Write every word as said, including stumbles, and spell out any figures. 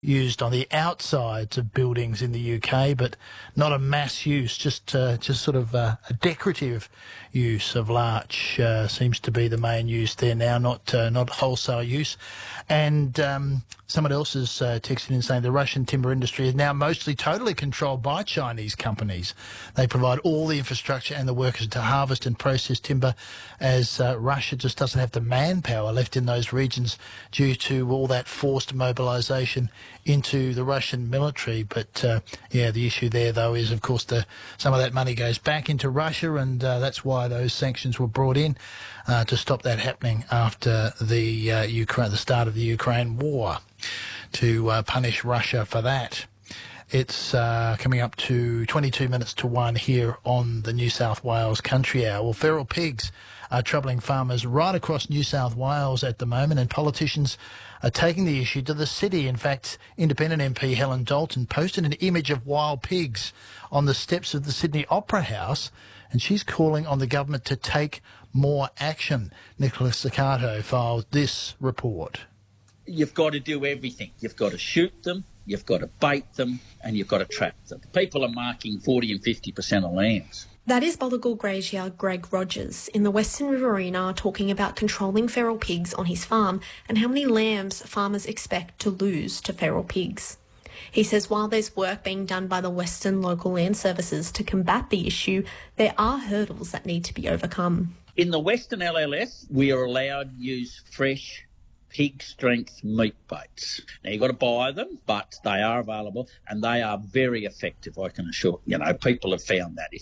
used on the outsides of buildings in the U K, but not a mass use, just uh, just sort of uh, a decorative use of larch uh, seems to be the main use there now, not uh, not wholesale use. And um, someone else is uh, texting in saying the Russian timber industry is now mostly totally controlled by Chinese companies. They provide all the infrastructure and the workers to harvest and process timber, as uh, Russia just doesn't have the manpower left in those regions due to all that forced mobilisation into the Russian military. But uh, yeah, the issue there though is, of course, the some of that money goes back into Russia, and uh, that's why those sanctions were brought in uh, to stop that happening after the uh, Ukraine, the start of the Ukraine war, to uh, punish Russia for that. It's uh, coming up to twenty-two minutes to one here on the New South Wales Country Hour. Well, feral pigs are troubling farmers right across New South Wales at the moment, and politicians are taking the issue to the city. In fact, Independent M P Helen Dalton posted an image of wild pigs on the steps of the Sydney Opera House, and she's calling on the government to take more action. Nicholas Zaccato filed this report. You've got to do everything. You've got to shoot them, you've got to bait them, and you've got to trap them. People are marking forty and fifty percent of lambs. That is Boligal grazier Greg Rogers in the Western Riverina talking about controlling feral pigs on his farm and how many lambs farmers expect to lose to feral pigs. He says while there's work being done by the Western Local Land Services to combat the issue, there are hurdles that need to be overcome. In the Western L L S, we are allowed to use fresh pig strength meat baits. Now, you've got to buy them, but they are available and they are very effective, I can assure you. Know, people have found that. If